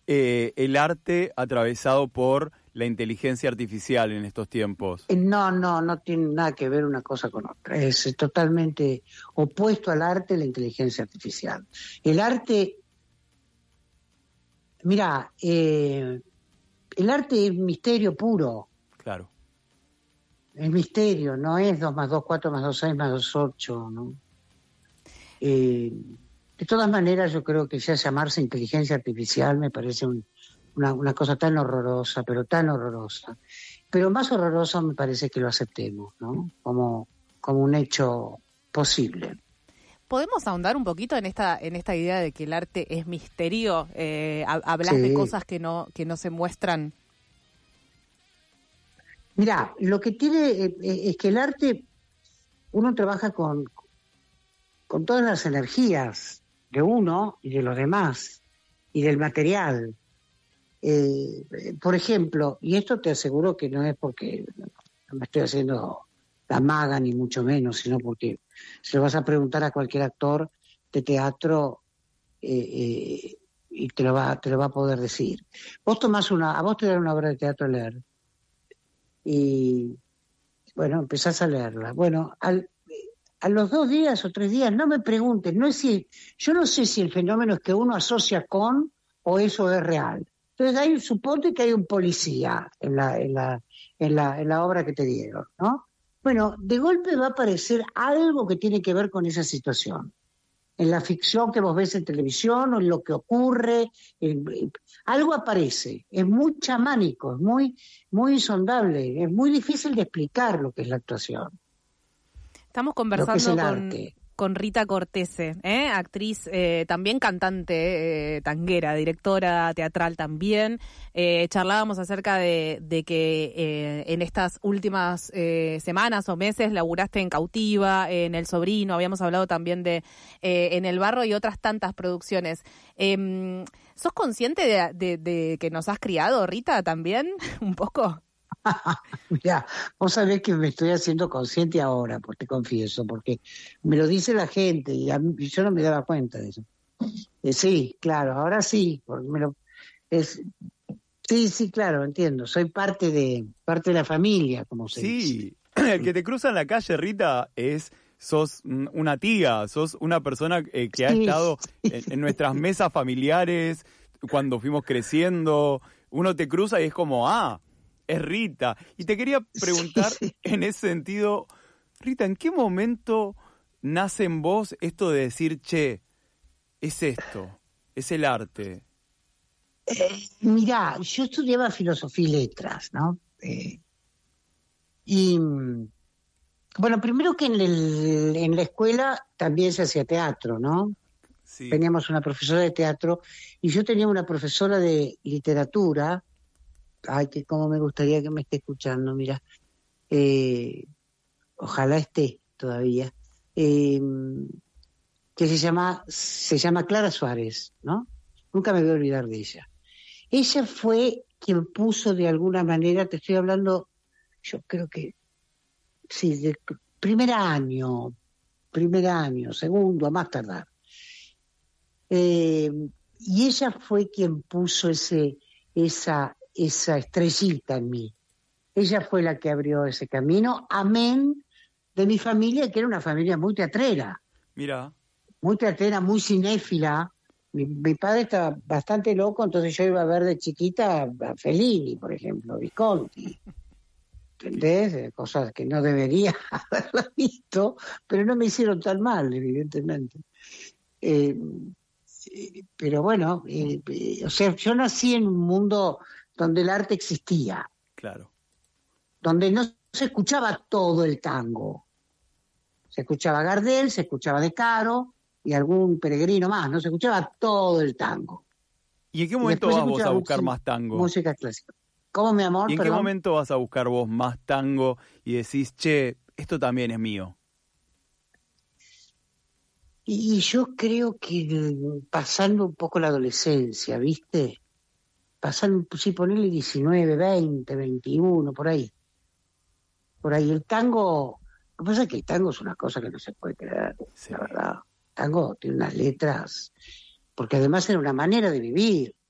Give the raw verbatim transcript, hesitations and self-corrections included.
eh, el arte atravesado por la inteligencia artificial en estos tiempos? No, no, no tiene nada que ver una cosa con otra. Es totalmente opuesto al arte la inteligencia artificial. El arte, mira, eh, el arte es misterio puro. Claro. Es misterio, no es dos más dos, cuatro más dos, seis más dos, ocho, ¿no? Eh, de todas maneras, yo creo que ya llamarse inteligencia artificial me parece un, una, una cosa tan horrorosa, pero tan horrorosa. Pero más horroroso me parece que lo aceptemos, ¿no? Como, como un hecho posible. ¿Podemos ahondar un poquito en esta en esta idea de que el arte es misterio? Eh, hablas Sí. de cosas que no que no se muestran. Mirá, lo que tiene eh, es que el arte, uno trabaja con, con todas las energías de uno y de los demás, y del material. Eh, por ejemplo, y esto te aseguro que no es porque me estoy haciendo la maga, ni mucho menos, sino porque se lo vas a preguntar a cualquier actor de teatro eh, eh, y te lo va te lo va a poder decir. Vos tomás una, a vos te dan una obra de teatro a leer, y bueno, empezás a leerla. Bueno, al, a los dos días o tres días, no me preguntes, no es si, yo no sé si el fenómeno es que uno asocia con o eso es real. Entonces hay, suponte que hay un policía en la, en la, en la, en la obra que te dieron, ¿no? Bueno, de golpe va a aparecer algo que tiene que ver con esa situación. En la ficción que vos ves en televisión o en lo que ocurre, en, algo aparece. Es muy chamánico, es muy, muy insondable, es muy difícil de explicar lo que es la actuación. Estamos conversando con, con Rita Cortese, ¿eh? Actriz, eh, también cantante, eh, tanguera, directora teatral también. Eh, charlábamos acerca de, de que eh, en estas últimas eh, semanas o meses laburaste en Cautiva, en El Sobrino, habíamos hablado también de eh, En el Barro y otras tantas producciones. Eh, ¿Sos consciente de, de, de que nos has criado, Rita, también? ¿Un poco? Mirá, vos sabés que me estoy haciendo consciente ahora, pues te confieso, porque me lo dice la gente y a mí, yo no me daba cuenta de eso. Eh, sí, claro, ahora sí, porque me lo, es, sí, sí, claro, entiendo. Soy parte de parte de la familia, como se sí, dice. Sí, el que te cruza en la calle, Rita, es sos una tía, sos una persona eh, que sí. ha estado en, en nuestras mesas familiares cuando fuimos creciendo. Uno te cruza y es como, ah, es Rita. Y te quería preguntar sí, sí. en ese sentido, Rita, ¿en qué momento nace en vos esto de decir, che, es esto, es el arte? Eh, mirá, yo estudiaba filosofía y letras, ¿no? Eh, y, bueno, primero que en, el, en la escuela también se hacía teatro, ¿no? Sí. Teníamos una profesora de teatro y yo tenía una profesora de literatura. Ay, que cómo me gustaría que me esté escuchando, mira. Eh, ojalá esté todavía. Eh, que se llama, se llama Clara Suárez, ¿no? Nunca me voy a olvidar de ella. Ella fue quien puso de alguna manera, te estoy hablando, yo creo que, sí, de primer año, primer año, segundo, a más tardar. Eh, y ella fue quien puso ese, esa, esa estrellita en mí. Ella fue la que abrió ese camino, amén de mi familia, que era una familia muy teatrera. Mira. Muy teatrera, muy cinéfila. Mi, mi padre estaba bastante loco, entonces yo iba a ver de chiquita a Fellini, por ejemplo, Visconti. ¿Entendés? Cosas que no debería haberla visto, pero no me hicieron tan mal, evidentemente. Eh, pero bueno, eh, eh, o sea, yo nací en un mundo donde el arte existía. Claro. Donde no se escuchaba todo el tango. Se escuchaba Gardel, se escuchaba De Caro y algún peregrino más, no se escuchaba todo el tango. ¿Y en qué momento vas vos a buscar más tango? Música clásica. ¿Cómo, mi amor? ¿Y en Perdón? qué momento vas a buscar vos más tango y decís, che, esto también es mío? Y yo creo que pasando un poco la adolescencia, ¿viste? Pasando, sí, ponerle diecinueve, veinte, veintiuno, por ahí. Por ahí el tango, lo que pasa es que el tango es una cosa que no se puede creer, sí. La verdad. El tango tiene unas letras, porque además era una manera de vivir.